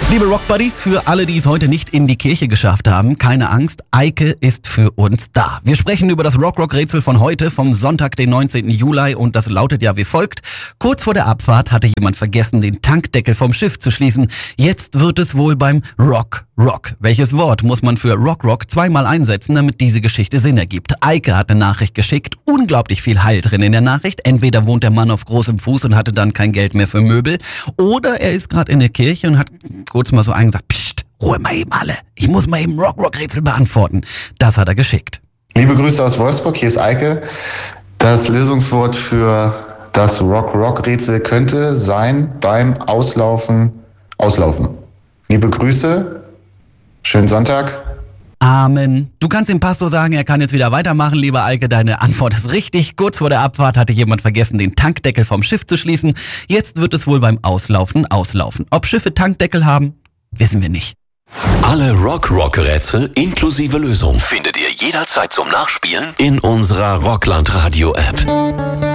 Liebe Rock-Buddies, für alle, die es heute nicht in die Kirche geschafft haben, keine Angst, Eike ist für uns da. Wir sprechen über das Rock-Rock-Rätsel von heute, vom Sonntag, den 19. Juli, und das lautet ja wie folgt. Kurz vor der Abfahrt hatte jemand vergessen, den Tankdeckel vom Schiff zu schließen. Jetzt wird es wohl beim Rock. Welches Wort muss man für Rock zweimal einsetzen, damit diese Geschichte Sinn ergibt? Eike hat eine Nachricht geschickt, unglaublich viel Heil drin in der Nachricht. Entweder wohnt der Mann auf großem Fuß und hatte dann kein Geld mehr für Möbel, oder er ist gerade in der Kirche und hat kurz mal so eingesagt, psst, Ruhe mal eben alle, ich muss mal eben Rock-Rätsel beantworten. Das hat er geschickt. Liebe Grüße aus Wolfsburg, hier ist Eike. Das Lösungswort für das Rock-Rätsel könnte sein beim Auslaufen. Liebe Grüße, schönen Sonntag. Amen. Du kannst dem Pastor sagen, er kann jetzt wieder weitermachen, lieber Eike. Deine Antwort ist richtig. Kurz vor der Abfahrt hatte jemand vergessen, den Tankdeckel vom Schiff zu schließen. Jetzt wird es wohl beim Auslaufen. Ob Schiffe Tankdeckel haben, wissen wir nicht. Alle Rock-Rätsel inklusive Lösung findet ihr jederzeit zum Nachspielen in unserer Rockland Radio App.